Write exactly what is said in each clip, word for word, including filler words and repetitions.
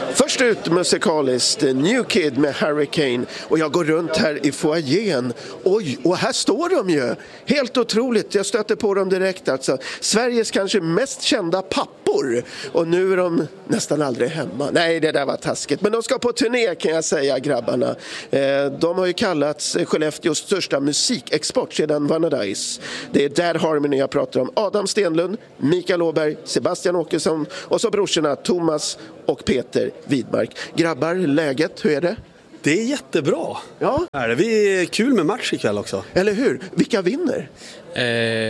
Först ut musikaliskt, New Kid med Hurricane. Och jag går runt här i foajén. Oj, och här står de ju. Helt otroligt, jag stöter på dem direkt. Alltså, Sveriges kanske mest kända pappor. Och nu är de nästan aldrig hemma. Nej, det där var taskigt. Men de ska på turné kan jag säga, grabbarna. Eh, de har ju kallats Skellefteås största musikexport sedan Vanadise. Det är Dad Harmony jag pratar om. Adam Stenlund, Mikael Åberg, Sebastian Åkesson och så brorsorna Thomas och Peter Widmark. Grabbar, läget, hur är det? Det är jättebra. Ja. Är det vi är kul med match ikväll också. Eller hur? Vilka vinner? Eh,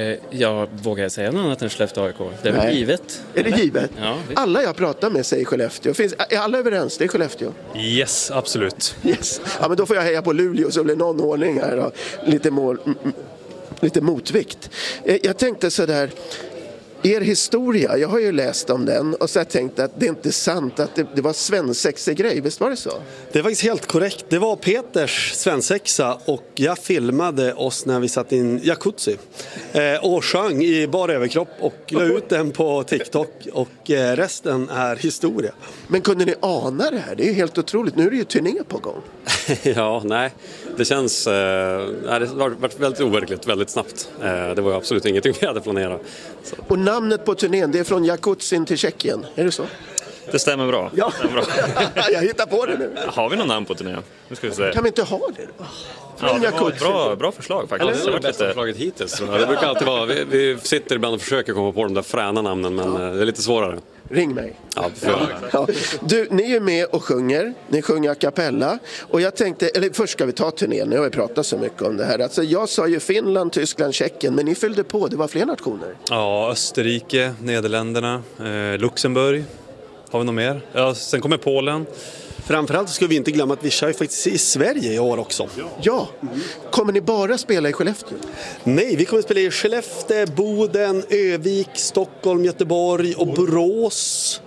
jag vågar säga något annat än Skellefteå A I K. Det är väl givet. Är det givet? Ja, alla jag pratar med säger Skellefteå. Finns, är alla överens? Det är Skellefteå? Yes, absolut. Yes. Ja, men då får jag heja på Luleå så blir någon ordning här då. Lite, mål, m- lite motvikt. Eh, jag tänkte så där. Er historia, jag har ju läst om den och så har jag tänkt att det är inte sant att det, det var svensexegrej, visst var det så? Det är faktiskt helt korrekt. Det var Peters svensexa och jag filmade oss när vi satt i en jacuzzi eh, och sjöng i bara överkropp och la ut den på TikTok och eh, resten är historia. Men kunde ni ana det här? Det är ju helt otroligt. Nu är det ju turné på gång. Ja, nej. Det känns... Eh, det har varit väldigt overkligt, väldigt snabbt. Eh, det var absolut ingenting vi hade planerat. Så. Och namnet på turnén, det är från Jakuzzin till Tjeckien. Är det så? Det stämmer bra. Ja, stämmer bra. Jag hittar på det nu. Har vi någon namn på turnén? Nu ska vi se. Kan vi inte ha det då? Ja, det var ett bra, bra förslag faktiskt. Ja, det är det bästa förslaget hittills. Det brukar alltid vara, vi, vi sitter ibland och försöker komma på de där fräna namnen, men ja. Det är lite svårare. Ring mig. Ja, för... ja. Du, ni är med och sjunger. Ni sjunger a cappella. Och jag tänkte, eller först ska vi ta turnén. Nu har vi pratat så mycket om det här. Alltså, jag sa ju Finland, Tyskland, Tjeckien. Men ni fyllde på, det var fler nationer. Ja, Österrike, Nederländerna, eh, Luxemburg. Har vi något mer? Ja, sen kommer Polen. Framförallt ska vi inte glömma att vi kör faktiskt i Sverige i år också. Ja, kommer ni bara spela i Skellefteå? Nej, vi kommer spela i Skellefteå, Boden, Övik, Stockholm, Göteborg och Borås.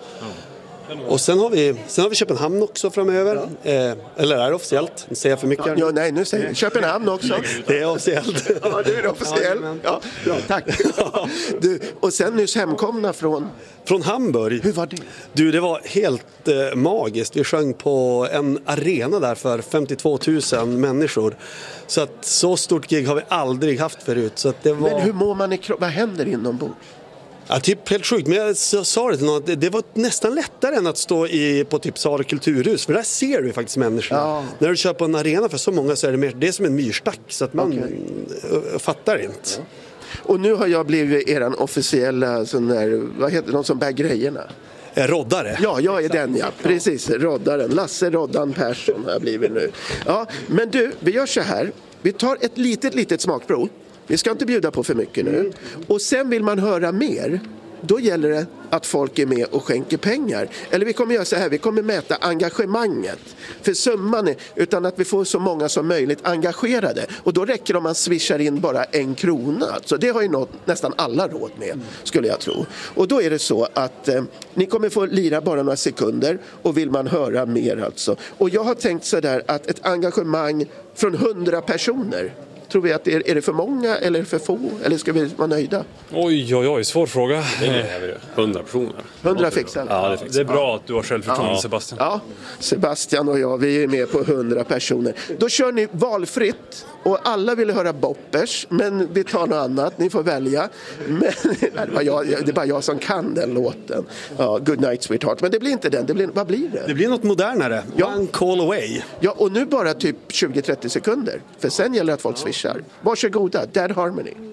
Och sen har vi, sen har vi Köpenhamn också framöver. Ja. Eh, eller är det officiellt? Nu säger jag för mycket. Ja, nej, nu säger jag Köpenhamn också. Det är officiellt. Ja, det är officiellt. Ja, bra, tack. Du, och sen nyss hemkomna från... Från Hamburg. Hur var det? Du, det var helt eh, magiskt. Vi sjöng på en arena där för femtiotvå tusen människor. Så att så stort gig har vi aldrig haft förut. Så att det var... Men hur mår man i kroppen? Vad händer inombords? Ja, typ helt sjukt. Men jag sa det till någon att det, det var nästan lättare än att stå i, på typ Sara kulturhus. För där ser du faktiskt människorna. Ja. När du kör på en arena för så många så är det mer, det är som en myrstack. Så att man okay. fattar inte. Ja. Och nu har jag blivit eran officiella sån där, vad heter de som bär grejerna? Roddare. Ja, jag är den, ja. Precis, roddaren. Lasse Roddan Persson har jag blivit nu. Ja, men du, vi gör så här. Vi tar ett litet, litet smakprov. Vi ska inte bjuda på för mycket nu. Och sen vill man höra mer. Då gäller det att folk är med och skänker pengar. Eller vi kommer göra så här, vi kommer mäta engagemanget. För summan är, utan att vi får så många som möjligt engagerade. Och då räcker det om man swishar in bara en krona. Så det har ju nått nästan alla råd med, skulle jag tro. Och då är det så att eh, ni kommer få lira bara några sekunder. Och vill man höra mer alltså. Och jag har tänkt så där att ett engagemang från hundra personer. Tror vi att det är, är det för många eller för få? Eller ska vi vara nöjda? Oj, oj, oj, svår fråga. hundra personer. hundra fixar. Ja, det, fixar. Det är bra att du har självförtroende, ja. Sebastian. Ja, Sebastian och jag, vi är med på hundra personer. Då kör ni valfritt. Och alla vill höra boppers, men vi tar något annat. Ni får välja. Men, det, var jag, det är bara jag som kan den låten. Ja, Good Night Sweetheart. Men det blir inte den. Det blir, vad blir det? Det blir något modernare. Ja. One call away. Ja, och nu bara typ tjugo till trettio sekunder. För sen gäller det att folk swishar. Varsågoda, Dad Harmony.